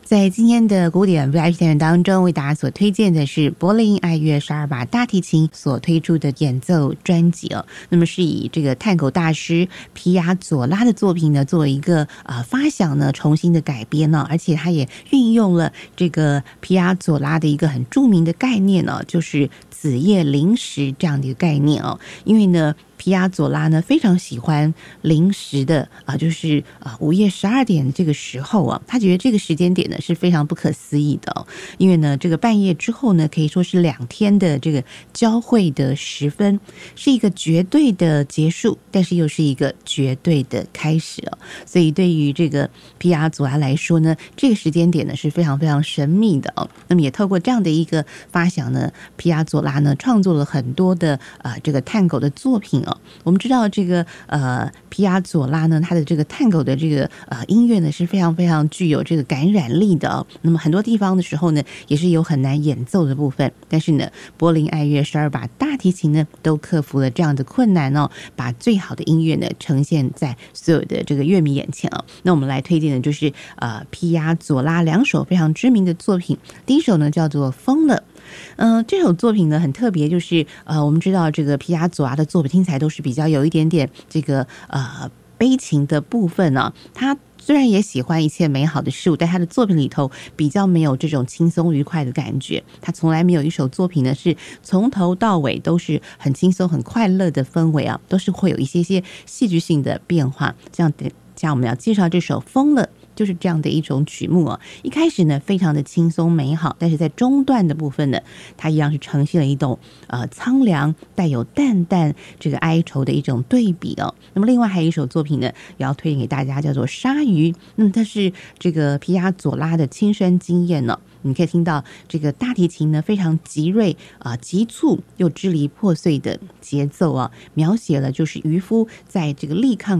在今天的古典 VIP 单元当中，为大家所推荐的是柏林爱乐12把大提琴所推出的演奏专辑哦。那么是以这个探戈大师皮亚佐拉的作品呢，作为一个发想呢，重新的改编呢，而且他也运用了这个皮亚佐拉的一个很著名的概念呢，就是子夜零时这样的一个概念哦。因为呢，皮亚佐拉呢非常喜欢零时的就是午夜12点这个时候啊，他觉得这个时间点呢是非常不可思议的哦。因为呢，这个半夜之后呢，可以说是2天的这个交汇的时分，是一个绝对的结束，但是又是一个绝对的开始哦。所以对于这个皮亚佐拉来说呢，这个时间点呢是非常非常神秘的哦。那么也透过这样的一个发想呢，皮亚佐拉呢创作了很多的这个探戈的作品哦。我们知道这个皮亚佐拉呢，他的这个探戈的这个音乐呢是非常非常具有这个感染力的哦。那么很多地方的时候呢，也是有很难演奏的部分，但是呢，柏林爱乐12把大提琴呢都克服了这样的困难哦，把最好的音乐呢呈现在所有的这个乐迷眼前哦。那我们来推荐的就是皮亚佐拉2首非常知名的作品，第一首呢叫做《疯了》。这首作品呢很特别，就是我们知道这个皮亚佐拉的作品听起来都是比较有一点点这个悲情的部分呢。他虽然也喜欢一切美好的事物，但他的作品里头比较没有这种轻松愉快的感觉。他从来没有一首作品呢是从头到尾都是很轻松很快乐的氛围啊，都是会有一些戏剧性的变化。像我们要介绍这首《疯了》，就是这样的一种曲目哦。一开始呢非常的轻松美好，但是在中段的部分呢，它一样是呈现了一种苍凉带有淡淡这个哀愁的一种对比哦。那么另外还有一首作品呢也要推荐给大家，叫做《鲨鱼》。那么它是这个皮亚佐拉的亲身经验呢。你可以听到这个大提琴呢非常急锐急促又支离破碎的节奏啊，描写了就是渔夫在这个力抗